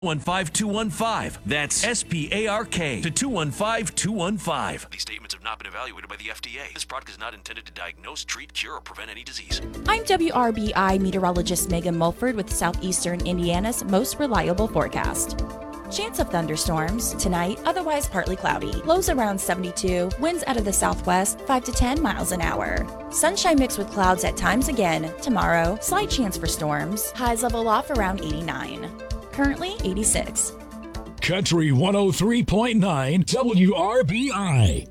215-215. That's SPARK to 215-215. These statements have not been evaluated by the FDA. This product is not intended to diagnose, treat, cure, or prevent any disease. I'm WRBI meteorologist Megan Mulford with Southeastern Indiana's most reliable forecast. Chance of thunderstorms tonight, otherwise partly cloudy. Lows around 72, winds out of the southwest 5 to 10 miles an hour. Sunshine mixed with clouds at times again. Tomorrow, slight chance for storms. Highs level off around 89. Currently 86. Country 103.9 WRBI.